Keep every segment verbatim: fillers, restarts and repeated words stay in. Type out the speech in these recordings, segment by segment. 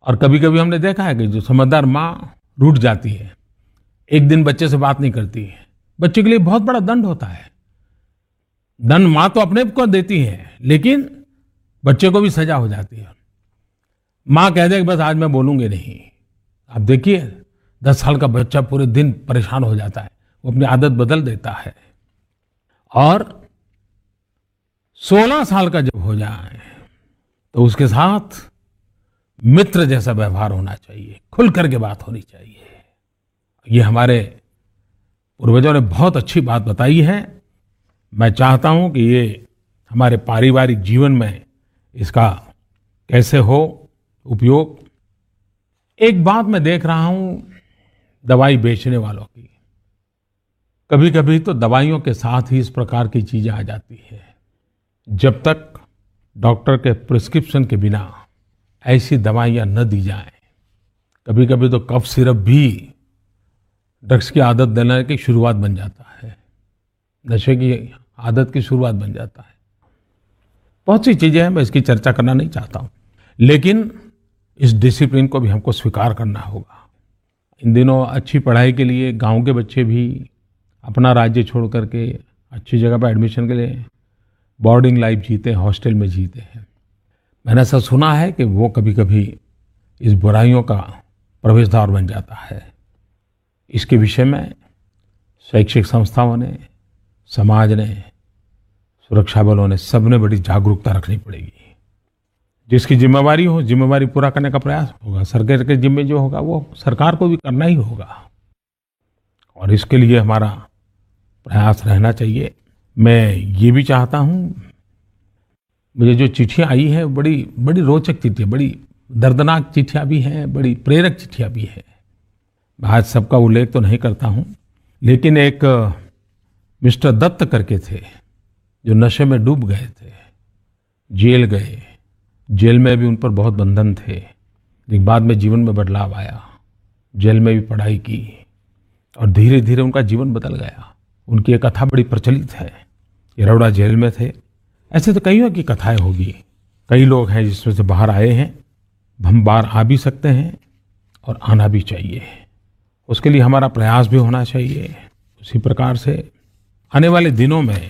और कभी कभी हमने देखा है कि जो समझदार माँ रूठ जाती है, एक दिन बच्चे से बात नहीं करती है, बच्चे के लिए बहुत बड़ा दंड होता है। दंड माँ तो अपने को देती है, लेकिन बच्चे को भी सजा हो जाती है। माँ कह दे कि बस आज मैं बोलूंगी नहीं। आप देखिए, दस साल का बच्चा पूरे दिन परेशान हो जाता है, वो अपनी आदत बदल देता है। और सोलह साल का जब हो जाए तो उसके साथ मित्र जैसा व्यवहार होना चाहिए, खुल करके बात होनी चाहिए। ये हमारे पूर्वजों ने बहुत अच्छी बात बताई है। मैं चाहता हूं कि ये हमारे पारिवारिक जीवन में इसका कैसे हो उपयोग। एक बात मैं देख रहा हूं दवाई बेचने वालों की, कभी कभी तो दवाइयों के साथ ही इस प्रकार की चीजें आ जाती है। जब तक डॉक्टर के प्रिस्क्रिप्शन के बिना ऐसी दवाइयां न दी जाएं, कभी कभी तो कफ सिरप भी ड्रग्स की आदत देने की शुरुआत बन जाता है, नशे की आदत की शुरुआत बन जाता है। बहुत सी चीजें हैं, मैं इसकी चर्चा करना नहीं चाहता हूं, लेकिन इस डिसिप्लिन को भी हमको स्वीकार करना होगा। इन दिनों अच्छी पढ़ाई के लिए गांव के बच्चे भी अपना राज्य छोड़ करके अच्छी जगह पर एडमिशन के लिए बोर्डिंग लाइफ जीते हैं, हॉस्टल में जीते हैं। मैंने ऐसा सुना है कि वो कभी कभी इस बुराइयों का प्रवेश द्वार बन जाता है। इसके विषय में शैक्षिक संस्थाओं ने, समाज ने, सुरक्षा बलों ने, सबने बड़ी जागरूकता रखनी पड़ेगी। जिसकी जिम्मेवारी हो, जिम्मेवारी पूरा करने का प्रयास होगा। सरकार के जिम्मे जो होगा वो सरकार को भी करना ही होगा, और इसके लिए हमारा प्रयास रहना चाहिए। मैं ये भी चाहता हूं, मुझे जो चिट्ठियां आई है बड़ी बड़ी रोचक चिट्ठियां, बड़ी दर्दनाक चिट्ठियां भी हैं, बड़ी प्रेरक चिट्ठियां भी हैं। मैं आज सबका उल्लेख तो नहीं करता हूं, लेकिन एक मिस्टर दत्त करके थे जो नशे में डूब गए थे, जेल गए। जेल में भी उन पर बहुत बंधन थे, लेकिन बाद में जीवन में बदलाव आया। जेल में भी पढ़ाई की और धीरे धीरे उनका जीवन बदल गया। उनकी एक कथा बड़ी प्रचलित है। येरवड़ा जेल में थे। ऐसे तो कईयों की कथाएं होगी, कई लोग हैं जिसमें से बाहर आए हैं। हम बाहर आ भी सकते हैं और आना भी चाहिए, उसके लिए हमारा प्रयास भी होना चाहिए। उसी प्रकार से आने वाले दिनों में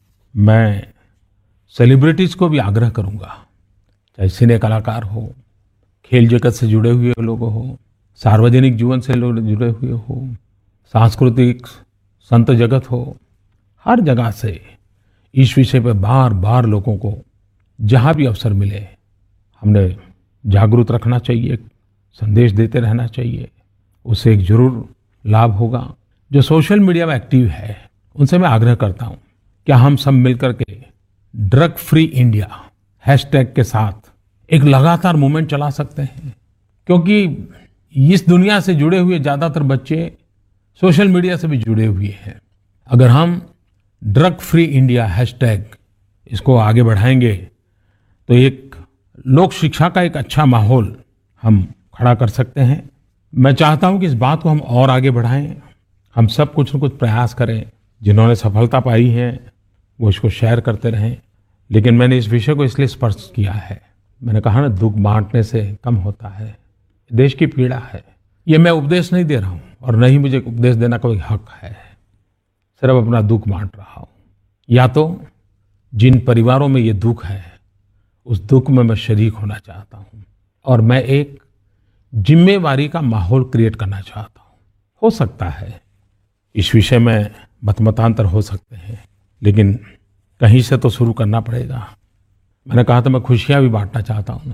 मैं सेलिब्रिटीज को भी आग्रह करूंगा, चाहे सिने कलाकार हो, खेल जगत से जुड़े हुए लोग हो, सार्वजनिक जीवन से लोग जुड़े हुए हो, सांस्कृतिक संत जगत हो, हर जगह से इस विषय पर बार बार लोगों को जहां भी अवसर मिले हमने जागरूक रखना चाहिए, संदेश देते रहना चाहिए। उससे एक जरूर लाभ होगा। जो सोशल मीडिया में एक्टिव है उनसे मैं आग्रह करता हूं, क्या हम सब मिलकर के ड्रग फ्री इंडिया हैशटैग के साथ एक लगातार मूवमेंट चला सकते हैं। क्योंकि इस दुनिया से जुड़े हुए ज्यादातर बच्चे सोशल मीडिया से भी जुड़े हुए हैं। अगर हम ड्रग फ्री इंडिया हैशटैग इसको आगे बढ़ाएंगे तो एक लोक शिक्षा का एक अच्छा माहौल हम खड़ा कर सकते हैं। मैं चाहता हूं कि इस बात को हम और आगे बढ़ाएं, हम सब कुछ न कुछ प्रयास करें। जिन्होंने सफलता पाई है वो इसको शेयर करते रहें। लेकिन मैंने इस विषय को इसलिए स्पर्श किया है, मैंने कहा ना, दुख बांटने से कम होता है। देश की पीड़ा है, ये मैं उपदेश नहीं दे रहा हूं और न ही मुझे उपदेश देना कोई हक है। सिर्फ अपना दुख बांट रहा हूं। या तो जिन परिवारों में ये दुख है उस दुख में मैं शरीक होना चाहता हूं और मैं एक जिम्मेवारी का माहौल क्रिएट करना चाहता हूं। हो सकता है इस विषय में मतमतांतर हो सकते हैं, लेकिन कहीं से तो शुरू करना पड़ेगा। मैंने कहा था मैं खुशियां भी बांटना चाहता हूं।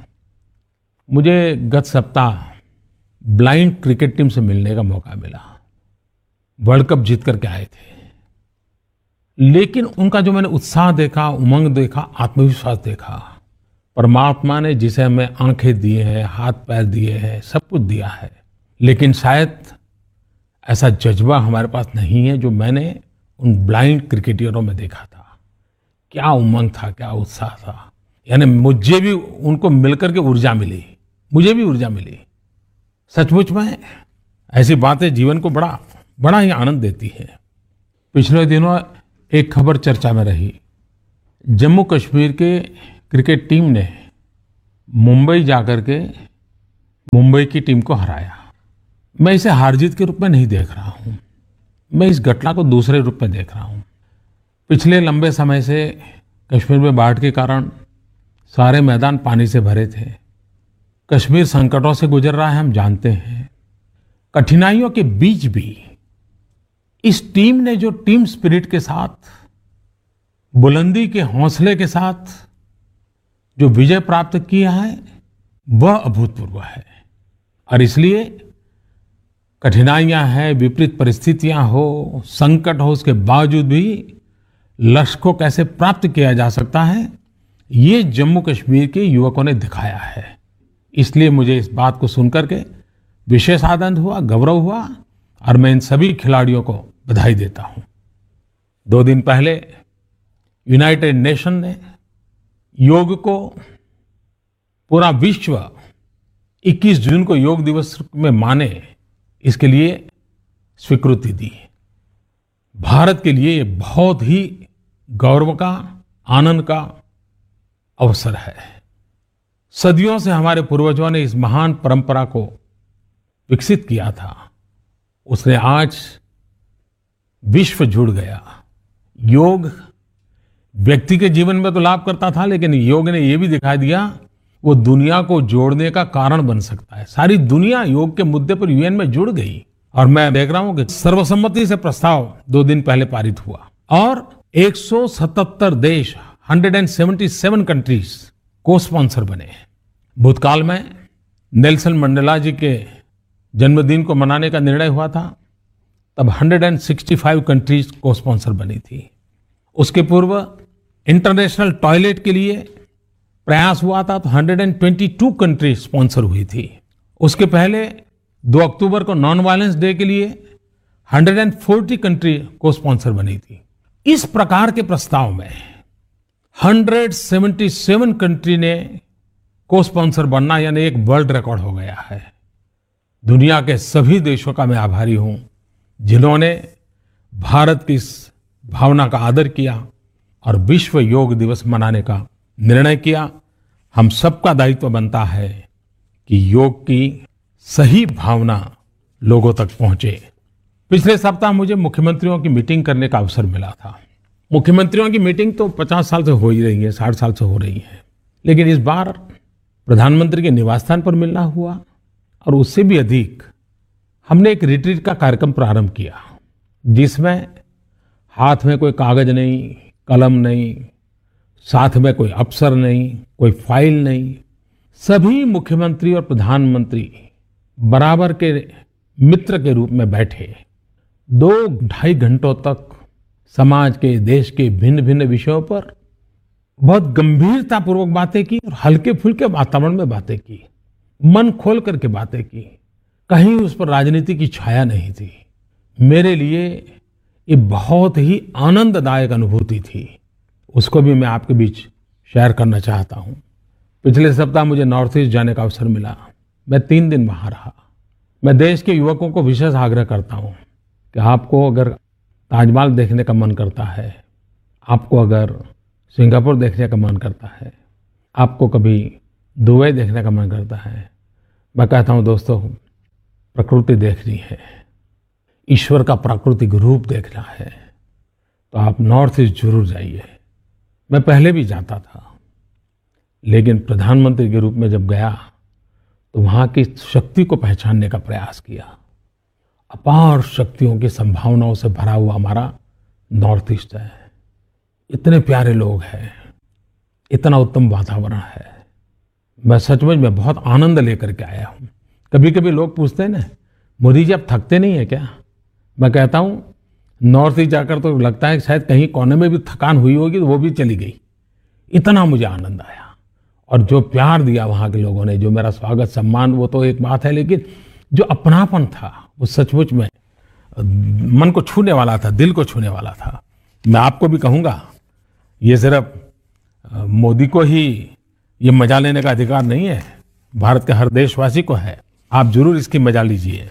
मुझे गत सप्ताह ब्लाइंड क्रिकेट टीम से मिलने का मौका मिला। वर्ल्ड कप जीत करके आए थे, लेकिन उनका जो मैंने उत्साह देखा, उमंग देखा, आत्मविश्वास देखा, परमात्मा ने जिसे हमें आंखें दी हैं, हाथ पैर दिए हैं, सब कुछ दिया है, लेकिन शायद ऐसा जज्बा हमारे पास नहीं है जो मैंने उन ब्लाइंड क्रिकेटरों में देखा था। क्या उमंग था, क्या उत्साह था। यानी मुझे भी उनको मिलकर के ऊर्जा मिली, मुझे भी ऊर्जा मिली। सचमुच में ऐसी बातें जीवन को बड़ा बड़ा ही आनंद देती है। पिछले दिनों एक खबर चर्चा में रही। जम्मू कश्मीर के क्रिकेट टीम ने मुंबई जाकर के मुंबई की टीम को हराया। मैं इसे हार जीत के रूप में नहीं देख रहा हूं। मैं इस घटना को दूसरे रूप में देख रहा हूं। पिछले लंबे समय से कश्मीर में बाढ़ के कारण सारे मैदान पानी से भरे थे। कश्मीर संकटों से गुजर रहा है, हम जानते हैं। कठिनाइयों के बीच भी इस टीम ने जो टीम स्पिरिट के साथ, बुलंदी के हौसले के साथ जो विजय प्राप्त किया है, वह अभूतपूर्व है। और इसलिए कठिनाइयां हैं, विपरीत परिस्थितियां हो, संकट हो, उसके बावजूद भी लक्ष्य को कैसे प्राप्त किया जा सकता है, ये जम्मू कश्मीर के युवकों ने दिखाया है। इसलिए मुझे इस बात को सुनकर के विशेष आनंद हुआ, गौरव हुआ, और मैं इन सभी खिलाड़ियों को बधाई देता हूं। दो दिन पहले यूनाइटेड नेशन ने योग को, पूरा विश्व इक्कीस जून को योग दिवस में माने, इसके लिए स्वीकृति दी। भारत के लिए ये बहुत ही गौरव का, आनंद का अवसर है। सदियों से हमारे पूर्वजों ने इस महान परंपरा को विकसित किया था, उसने आज विश्व जुड़ गया। योग व्यक्ति के जीवन में तो लाभ करता था, लेकिन योग ने यह भी दिखा दिया वो दुनिया को जोड़ने का कारण बन सकता है। सारी दुनिया योग के मुद्दे पर यूएन में जुड़ गई। और मैं देख रहा हूं कि सर्वसम्मति से प्रस्ताव दो दिन पहले पारित हुआ और एक सौ सतहत्तर देश, एक सौ सतहत्तर कंट्रीज को स्पॉन्सर बने। भूतकाल में नेल्सन मंडेला जी के जन्मदिन को मनाने का निर्णय हुआ था, तब एक सौ पैंसठ कंट्रीज को स्पॉन्सर बनी थी। उसके पूर्व इंटरनेशनल टॉयलेट के लिए प्रयास हुआ था, तो एक सौ बाईस कंट्रीज स्पॉन्सर हुई थी। उसके पहले दो अक्टूबर को नॉन वायलेंस डे के लिए एक सौ चालीस कंट्री को स्पॉन्सर बनी थी। इस प्रकार के प्रस्ताव में एक सौ सतहत्तर कंट्री ने को स्पॉन्सर बनना यानी एक वर्ल्ड रिकॉर्ड हो गया है। दुनिया के सभी देशों का मैं आभारी हूं जिन्होंने भारत की इस भावना का आदर किया और विश्व योग दिवस मनाने का निर्णय किया। हम सबका दायित्व बनता है कि योग की सही भावना लोगों तक पहुंचे। पिछले सप्ताह मुझे मुख्यमंत्रियों की मीटिंग करने का अवसर मिला था। मुख्यमंत्रियों की मीटिंग तो पचास साल से हो ही रही है, साठ साल से हो रही है, लेकिन इस बार प्रधानमंत्री के निवास स्थान पर मिलना हुआ और उससे भी अधिक हमने एक रिट्रीट का कार्यक्रम प्रारंभ किया, जिसमें हाथ में कोई कागज नहीं, कलम नहीं, साथ में कोई अफसर नहीं, कोई फाइल नहीं, सभी मुख्यमंत्री और प्रधानमंत्री बराबर के मित्र के रूप में बैठे दो ढाई घंटों तक समाज के, देश के भिन्न भिन्न विषयों पर बहुत गंभीरता पूर्वक बातें की और हल्के फुल्के वातावरण में बातें की, मन खोल करके बातें की। कहीं उस पर राजनीति की छाया नहीं थी। मेरे लिए ये बहुत ही आनंददायक अनुभूति थी। उसको भी मैं आपके बीच शेयर करना चाहता हूं। पिछले सप्ताह मुझे नॉर्थ ईस्ट जाने का अवसर मिला। मैं तीन दिन वहां रहा। मैं देश के युवकों को विशेष आग्रह करता हूं कि आपको अगर ताजमहल देखने का मन करता है, आपको अगर सिंगापुर देखने का मन करता है, आपको कभी दुबई देखने का मन करता है, मैं कहता हूं दोस्तों, प्रकृति देखनी है, ईश्वर का प्राकृतिक रूप देखना है, तो आप नॉर्थ ईस्ट जरूर जाइए। मैं पहले भी जाता था, लेकिन प्रधानमंत्री के रूप में जब गया तो वहां की शक्ति को पहचानने का प्रयास किया। अपार शक्तियों की संभावनाओं से भरा हुआ हमारा नॉर्थ ईस्ट है। इतने प्यारे लोग हैं, इतना उत्तम वातावरण है। मैं सचमुच में बहुत आनंद लेकर के आया हूं। कभी कभी लोग पूछते हैं ना, मोदी जी आप थकते नहीं है क्या? मैं कहता हूं नॉर्थ ईस्ट जाकर तो लगता है शायद कहीं कोने में भी थकान हुई होगी तो वो भी चली गई। इतना मुझे आनंद आया और जो प्यार दिया वहां के लोगों ने, जो मेरा स्वागत सम्मान, वो तो एक बात है, लेकिन जो अपनापन था वो सचमुच में मन को छूने वाला था, दिल को छूने वाला था। मैं आपको भी कहूंगा, ये सिर्फ मोदी को ही ये मजा लेने का अधिकार नहीं है, भारत के हर देशवासी को है। आप जरूर इसकी मजा लीजिए।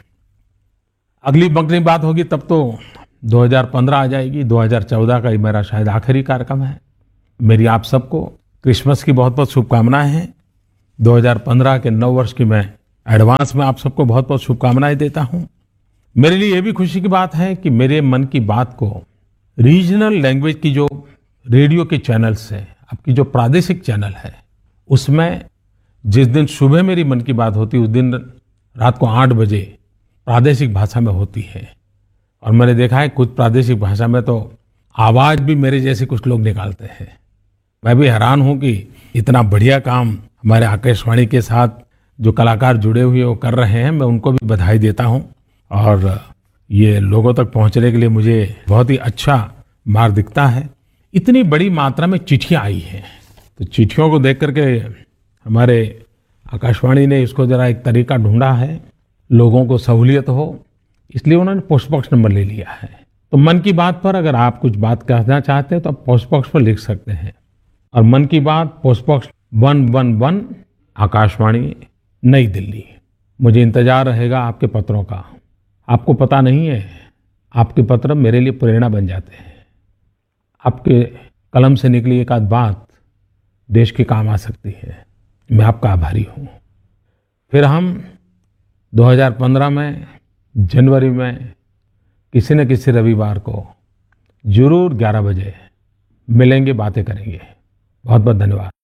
अगली बंकनी बात होगी तब तो दो हज़ार पंद्रह आ जाएगी। दो हज़ार चौदह का ये मेरा शायद आखिरी कार्यक्रम है। मेरी आप सबको क्रिसमस की बहुत बहुत शुभकामनाएं हैं। दो हज़ार पंद्रह के नव वर्ष की मैं एडवांस में आप सबको बहुत-बहुत शुभकामनाएं देता हूं। मेरे लिए ये भी खुशी की बात है कि मेरे मन की बात को रीजनल लैंग्वेज की जो रेडियो के चैनल्स हैं, आपकी जो प्रादेशिक चैनल है, उसमें जिस दिन सुबह मेरी मन की बात होती है, उस दिन रात को आठ बजे प्रादेशिक भाषा में होती है। और मैंने देखा है कुछ प्रादेशिक भाषा में तो आवाज भी मेरे जैसे कुछ लोग निकालते हैं। मैं भी हैरान हूं कि इतना बढ़िया काम हमारे आकाशवाणी के साथ जो कलाकार जुड़े हुए वो कर रहे हैं। मैं उनको भी बधाई देता हूं और ये लोगों तक पहुंचने के लिए मुझे बहुत ही अच्छा मार्ग दिखता है। इतनी बड़ी मात्रा में चिट्ठियां आई हैं, तो चिट्ठियों को देख करके हमारे आकाशवाणी ने इसको जरा एक तरीका ढूंढा है, लोगों को सहूलियत हो, इसलिए उन्होंने पोस्ट बॉक्स नंबर ले लिया है। तो मन की बात पर अगर आप कुछ बात कहना चाहते हैं तो आप पोस्ट बॉक्स पर लिख सकते हैं। और मन की बात post box one one one Akashvani नई दिल्ली। मुझे इंतजार रहेगा आपके पत्रों का। आपको पता नहीं है, आपके पत्र मेरे लिए प्रेरणा बन जाते हैं। आपके कलम से निकली एक आध बात देश के काम आ सकती है। मैं आपका आभारी हूँ। फिर हम दो हज़ार पंद्रह में जनवरी में किसी न किसी रविवार को जरूर ग्यारह बजे मिलेंगे, बातें करेंगे। बहुत बहुत धन्यवाद।